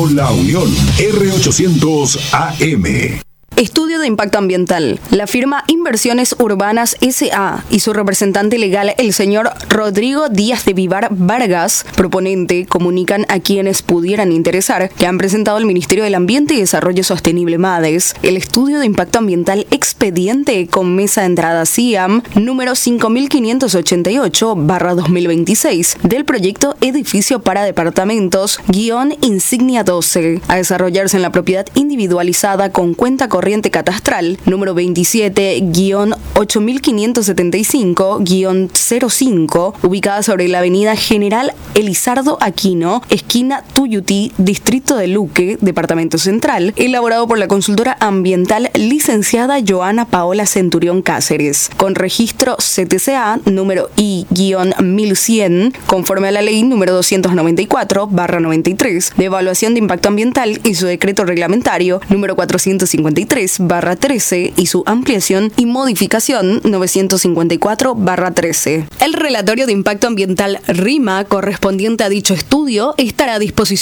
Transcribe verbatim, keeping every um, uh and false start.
La Unión, R ochocientos A M. Estudio de impacto ambiental. La firma Inversiones Urbanas S A y su representante legal, el señor Rodrigo Díaz de Vivar Vargas, proponente, comunican a quienes pudieran interesar que han presentado al Ministerio del Ambiente y Desarrollo Sostenible MADES el estudio de impacto ambiental expediente con mesa de entrada C I A M número cinco mil quinientos ochenta y ocho barra dos mil veintiséis del proyecto Edificio para Departamentos guión Insignia doce, a desarrollarse en la propiedad individualizada con cuenta corriente catastral número veintisiete guión ocho mil quinientos setenta y cinco guión cero cinco, ubicada sobre la avenida General Elizardo Aquino, esquina Tuyutí, distrito de Luque, departamento central, elaborado por la consultora ambiental licenciada Joana Paola Centurión Cáceres, con registro C T C A número I mil cien, conforme a la ley número doscientos noventa y cuatro barra noventa y tres de evaluación de impacto ambiental y su decreto reglamentario número cuatrocientos cincuenta y tres barra trece y su ampliación y modificación novecientos cincuenta y cuatro barra trece. El relatorio de impacto ambiental RIMA correspondiente a dicho estudio estará a disposición